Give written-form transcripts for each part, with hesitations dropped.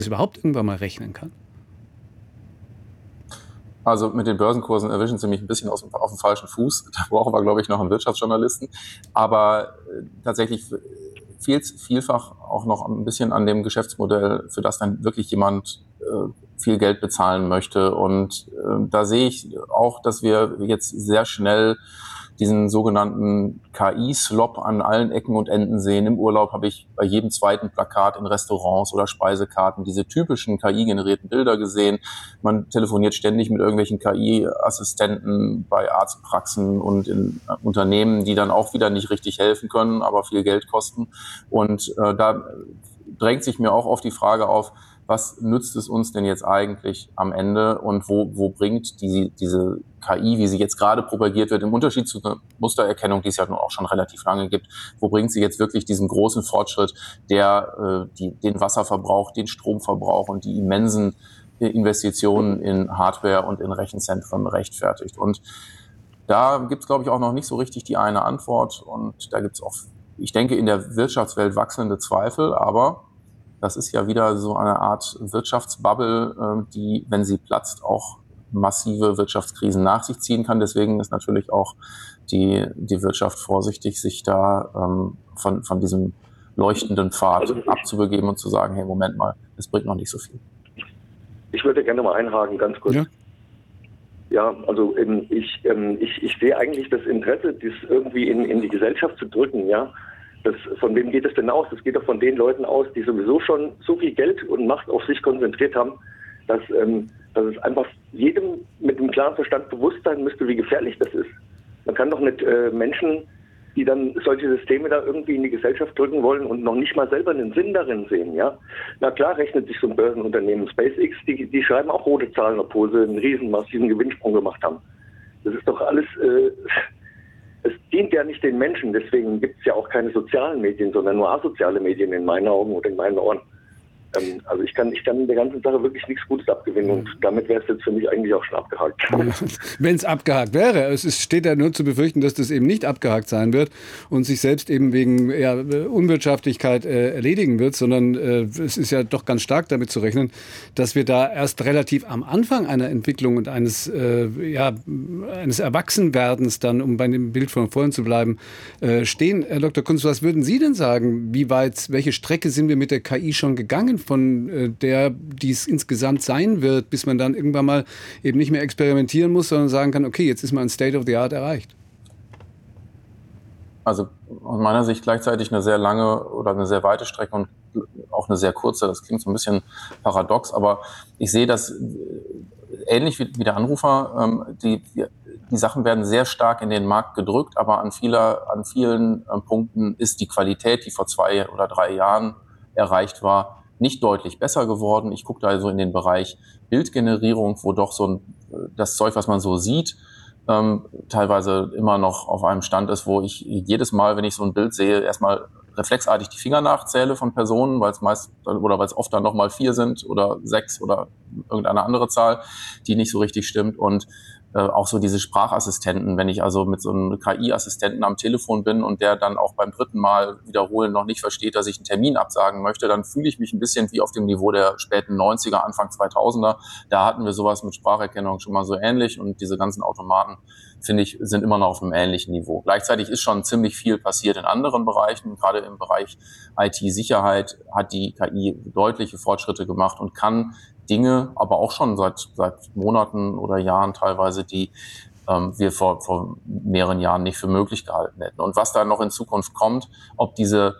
das überhaupt irgendwann mal rechnen kann? Also mit den Börsenkursen erwischen Sie mich ein bisschen auf dem falschen Fuß. Da brauchen wir, glaube ich, noch einen Wirtschaftsjournalisten. Aber tatsächlich fehlt es vielfach auch noch ein bisschen an dem Geschäftsmodell, für das dann wirklich jemand viel Geld bezahlen möchte. Und da sehe ich auch, dass wir jetzt sehr schnell diesen sogenannten KI-Slop an allen Ecken und Enden sehen. Im Urlaub habe ich bei jedem zweiten Plakat in Restaurants oder Speisekarten diese typischen KI-generierten Bilder gesehen. Man telefoniert ständig mit irgendwelchen KI-Assistenten bei Arztpraxen und in Unternehmen, die dann auch wieder nicht richtig helfen können, aber viel Geld kosten. Und da drängt sich mir auch oft die Frage auf, was nützt es uns denn jetzt eigentlich am Ende und wo bringt diese KI, wie sie jetzt gerade propagiert wird, im Unterschied zu einer Mustererkennung, die es ja nun auch schon relativ lange gibt, wo bringt sie jetzt wirklich diesen großen Fortschritt, der den Wasserverbrauch, den Stromverbrauch und die immensen Investitionen in Hardware und in Rechenzentren rechtfertigt. Und da gibt es, glaube ich, auch noch nicht so richtig die eine Antwort. Und da gibt es auch, ich denke, in der Wirtschaftswelt wachsende Zweifel, aber das ist ja wieder so eine Art Wirtschaftsbubble, die, wenn sie platzt, auch massive Wirtschaftskrisen nach sich ziehen kann. Deswegen ist natürlich auch die Wirtschaft vorsichtig, sich da von diesem leuchtenden Pfad abzubegeben und zu sagen, hey, Moment mal, das bringt noch nicht so viel. Ich würde gerne mal einhaken, ganz kurz. Ja. Ja, also ich sehe eigentlich das Interesse, das irgendwie in die Gesellschaft zu drücken, ja. Von wem geht es denn aus? Das geht doch von den Leuten aus, die sowieso schon so viel Geld und Macht auf sich konzentriert haben, dass es einfach jedem mit einem klaren Verstand bewusst sein müsste, wie gefährlich das ist. Man kann doch nicht Menschen, die dann solche Systeme da irgendwie in die Gesellschaft drücken wollen und noch nicht mal selber einen Sinn darin sehen, ja. Na klar rechnet sich so ein Börsenunternehmen. SpaceX, die schreiben auch rote Zahlen, obwohl sie einen riesen massiven Gewinnsprung gemacht haben. Das ist doch alles... Es dient ja nicht den Menschen, deswegen gibt es ja auch keine sozialen Medien, sondern nur asoziale Medien in meinen Augen oder in meinen Ohren. Also ich kann der ganzen Sache wirklich nichts Gutes abgewinnen und damit wäre es jetzt für mich eigentlich auch schon abgehakt. Wenn es abgehakt wäre, steht ja nur zu befürchten, dass das eben nicht abgehakt sein wird und sich selbst eben wegen Unwirtschaftlichkeit erledigen wird, sondern es ist ja doch ganz stark damit zu rechnen, dass wir da erst relativ am Anfang einer Entwicklung und eines Erwachsenwerdens dann, um bei dem Bild von vorhin zu bleiben, stehen. Herr Dr. Kunz, was würden Sie denn sagen? Welche Strecke sind wir mit der KI schon gegangen, von der dies insgesamt sein wird, bis man dann irgendwann mal eben nicht mehr experimentieren muss, sondern sagen kann, okay, jetzt ist mal ein State of the Art erreicht? Also aus meiner Sicht gleichzeitig eine sehr lange oder eine sehr weite Strecke und auch eine sehr kurze. Das klingt so ein bisschen paradox, aber ich sehe das ähnlich wie der Anrufer. Die Sachen werden sehr stark in den Markt gedrückt, aber an vielen Punkten ist die Qualität, die vor 2 oder 3 Jahren erreicht war, nicht deutlich besser geworden. Ich gucke da also in den Bereich Bildgenerierung, wo doch das Zeug, was man so sieht, teilweise immer noch auf einem Stand ist, wo ich jedes Mal, wenn ich so ein Bild sehe, erstmal reflexartig die Finger nachzähle von Personen, weil es oft dann nochmal 4 sind oder 6 oder irgendeine andere Zahl, die nicht so richtig stimmt. Und auch so diese Sprachassistenten, wenn ich also mit so einem KI-Assistenten am Telefon bin und der dann auch beim 3. Mal wiederholen noch nicht versteht, dass ich einen Termin absagen möchte, dann fühle ich mich ein bisschen wie auf dem Niveau der späten 90er, Anfang 2000er. Da hatten wir sowas mit Spracherkennung schon mal so ähnlich und diese ganzen Automaten, finde ich, sind immer noch auf einem ähnlichen Niveau. Gleichzeitig ist schon ziemlich viel passiert in anderen Bereichen. Gerade im Bereich IT-Sicherheit hat die KI deutliche Fortschritte gemacht und kann Dinge, aber auch schon seit Monaten oder Jahren teilweise, die wir vor mehreren Jahren nicht für möglich gehalten hätten. Und was da noch in Zukunft kommt, ob diese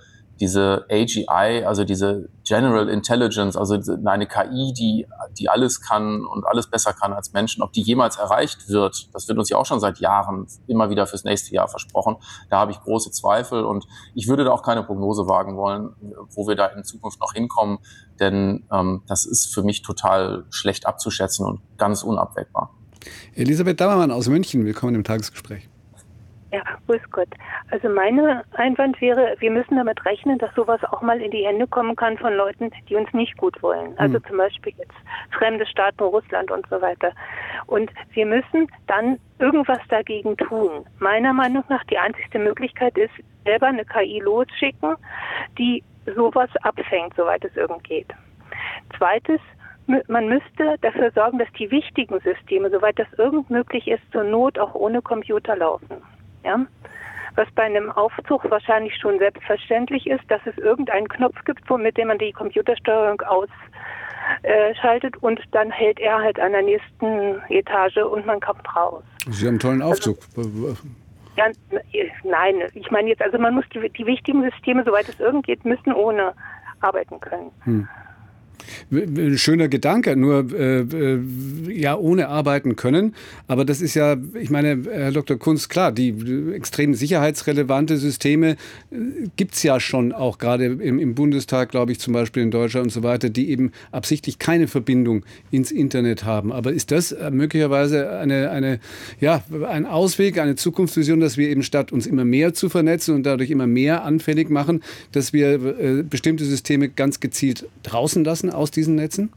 AGI, also diese General Intelligence, also eine KI, die alles kann und alles besser kann als Menschen, ob die jemals erreicht wird, das wird uns ja auch schon seit Jahren immer wieder fürs nächste Jahr versprochen. Da habe ich große Zweifel und ich würde da auch keine Prognose wagen wollen, wo wir da in Zukunft noch hinkommen, denn das ist für mich total schlecht abzuschätzen und ganz unabwägbar. Elisabeth Dammermann aus München, willkommen im Tagesgespräch. Ja, grüß Gott. Also mein Einwand wäre, wir müssen damit rechnen, dass sowas auch mal in die Hände kommen kann von Leuten, die uns nicht gut wollen. Also zum Beispiel jetzt fremde Staaten, Russland und so weiter. Und wir müssen dann irgendwas dagegen tun. Meiner Meinung nach die einzigste Möglichkeit ist, selber eine KI losschicken, die sowas abfängt, soweit es irgend geht. Zweites, man müsste dafür sorgen, dass die wichtigen Systeme, soweit das irgend möglich ist, zur Not auch ohne Computer laufen. Ja? Was bei einem Aufzug wahrscheinlich schon selbstverständlich ist, dass es irgendeinen Knopf gibt, mit dem man die Computersteuerung ausschaltet und dann hält er halt an der nächsten Etage und man kommt raus. Sie haben einen tollen Aufzug. Ja, nein, ich meine jetzt, also man muss die wichtigen Systeme, soweit es irgend geht, müssen ohne arbeiten können. Schöner Gedanke, nur ja ohne arbeiten können. Aber das ist ja, ich meine, Herr Dr. Kunz, klar, die extrem sicherheitsrelevante Systeme gibt es ja schon auch gerade im Bundestag, glaube ich, zum Beispiel in Deutschland und so weiter, die eben absichtlich keine Verbindung ins Internet haben. Aber ist das möglicherweise ein Ausweg, eine Zukunftsvision, dass wir eben statt uns immer mehr zu vernetzen und dadurch immer mehr anfällig machen, dass wir bestimmte Systeme ganz gezielt draußen lassen aus diesen Netzen?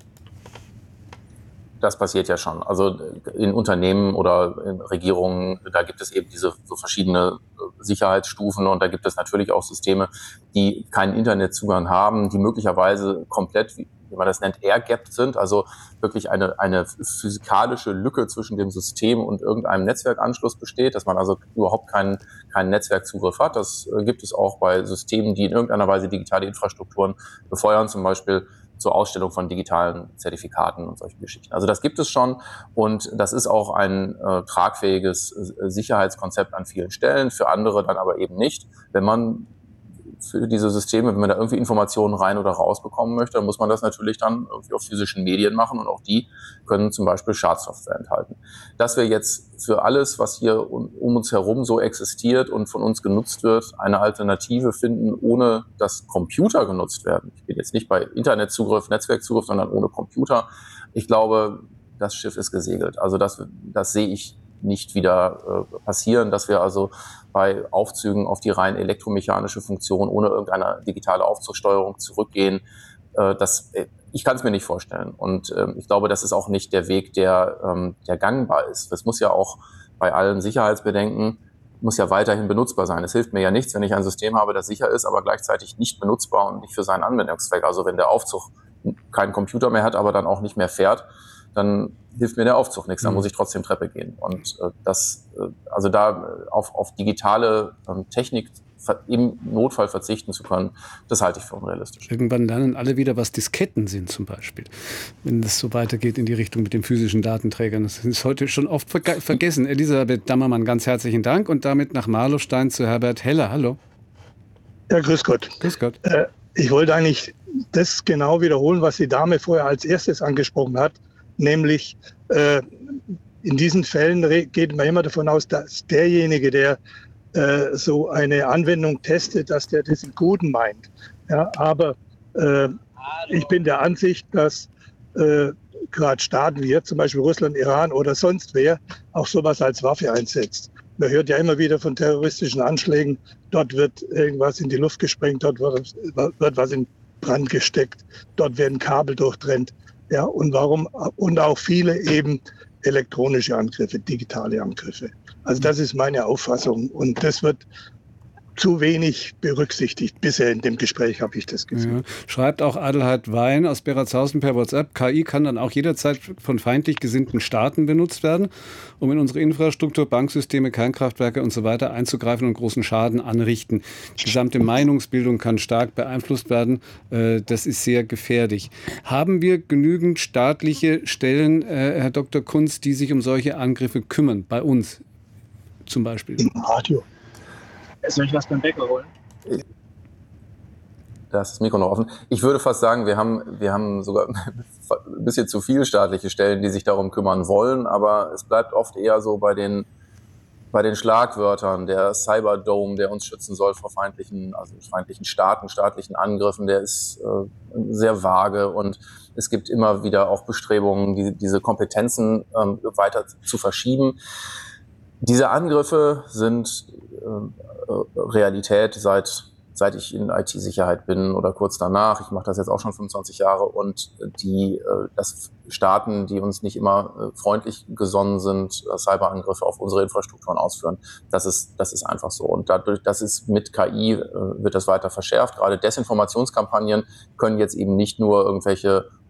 Das passiert ja schon. Also in Unternehmen oder in Regierungen, da gibt es eben diese so verschiedene Sicherheitsstufen und da gibt es natürlich auch Systeme, die keinen Internetzugang haben, die möglicherweise komplett, wie man das nennt, air-gapped sind, also wirklich eine physikalische Lücke zwischen dem System und irgendeinem Netzwerkanschluss besteht, dass man also überhaupt keinen Netzwerkzugriff hat. Das gibt es auch bei Systemen, die in irgendeiner Weise digitale Infrastrukturen befeuern, zum Beispiel zur Ausstellung von digitalen Zertifikaten und solchen Geschichten. Also das gibt es schon und das ist auch ein tragfähiges Sicherheitskonzept an vielen Stellen, für andere dann aber eben nicht. Wenn man für diese Systeme, wenn man da irgendwie Informationen rein oder raus bekommen möchte, dann muss man das natürlich dann irgendwie auf physischen Medien machen und auch die können zum Beispiel Schadsoftware enthalten. Dass wir jetzt für alles, was hier um uns herum so existiert und von uns genutzt wird, eine Alternative finden, ohne dass Computer genutzt werden. Ich bin jetzt nicht bei Internetzugriff, Netzwerkzugriff, sondern ohne Computer. Ich glaube, das Schiff ist gesegelt. Also das sehe ich nicht wieder passieren, dass wir also bei Aufzügen auf die rein elektromechanische Funktion ohne irgendeine digitale Aufzugsteuerung zurückgehen. Ich kann es mir nicht vorstellen. Und ich glaube, das ist auch nicht der Weg, der gangbar ist. Das muss ja auch bei allen Sicherheitsbedenken, muss ja weiterhin benutzbar sein. Es hilft mir ja nichts, wenn ich ein System habe, das sicher ist, aber gleichzeitig nicht benutzbar und nicht für seinen Anwendungszweck. Also wenn der Aufzug keinen Computer mehr hat, aber dann auch nicht mehr fährt, dann hilft mir der Aufzug nichts, dann muss ich trotzdem Treppe gehen. Und also da auf digitale Technik im Notfall verzichten zu können, das halte ich für unrealistisch. Irgendwann lernen alle wieder, was Disketten sind zum Beispiel, wenn es so weitergeht in die Richtung mit den physischen Datenträgern. Das ist heute schon oft vergessen. Elisabeth Dammermann, ganz herzlichen Dank und damit nach Marlostein zu Herbert Heller. Hallo. Ja, grüß Gott. Grüß Gott. Ich wollte eigentlich das genau wiederholen, was die Dame vorher als erstes angesprochen hat, nämlich in diesen Fällen geht man immer davon aus, dass derjenige, der so eine Anwendung testet, dass der das im Guten meint. Ja, aber ich bin der Ansicht, dass gerade Staaten wie jetzt zum Beispiel Russland, Iran oder sonst wer auch sowas als Waffe einsetzt. Man hört ja immer wieder von terroristischen Anschlägen, dort wird irgendwas in die Luft gesprengt, dort wird was in Brand gesteckt, dort werden Kabel durchtrennt. Ja, und auch viele eben elektronische Angriffe, digitale Angriffe. Also das ist meine Auffassung und das wird zu wenig berücksichtigt. Bisher in dem Gespräch habe ich das gesehen. Ja. Schreibt auch Adelheid Wein aus Beratshausen per WhatsApp, KI kann dann auch jederzeit von feindlich gesinnten Staaten benutzt werden, um in unsere Infrastruktur, Banksysteme, Kernkraftwerke und so weiter einzugreifen und großen Schaden anrichten. Die gesamte Meinungsbildung kann stark beeinflusst werden. Das ist sehr gefährlich. Haben wir genügend staatliche Stellen, Herr Dr. Kunz, die sich um solche Angriffe kümmern? Bei uns zum Beispiel? Im Radio. Soll ich was beim Bäcker holen? Da ist das Mikro noch offen. Ich würde fast sagen, wir haben sogar ein bisschen zu viele staatliche Stellen, die sich darum kümmern wollen, aber es bleibt oft eher so bei den Schlagwörtern. Der Cyberdome, der uns schützen soll vor feindlichen Staaten, staatlichen Angriffen, der ist sehr vage und es gibt immer wieder auch Bestrebungen, diese Kompetenzen weiter zu verschieben. Diese Angriffe sind Realität seit seit ich in IT-Sicherheit bin oder kurz danach. Ich mache das jetzt auch schon 25 Jahre und das Staaten, die uns nicht immer freundlich gesonnen sind, Cyberangriffe auf unsere Infrastrukturen ausführen. Das ist einfach so. Und dadurch, dass es mit KI wird das weiter verschärft. Gerade Desinformationskampagnen können jetzt eben nicht nur irgendwelche